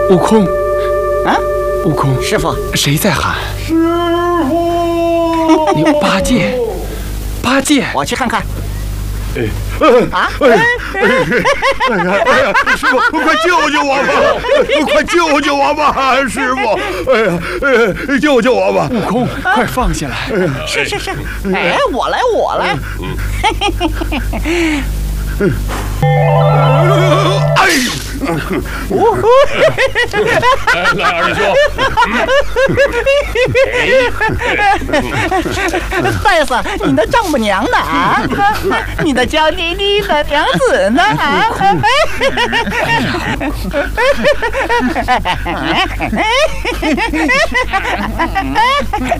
悟空， 啊， 悟空， 师傅， 谁在喊？ 师傅， 你八戒，八戒， 我去看看。啊！ 哎呀，师傅，快救救我吧！快救救我吧，师傅！哎呀，救救我吧！ 悟空，快放下来！ 是，哎，我来。 哎呦！ 来，二师兄，大爷子，你的丈母娘呢？啊，你的娇滴滴的娘子呢？啊！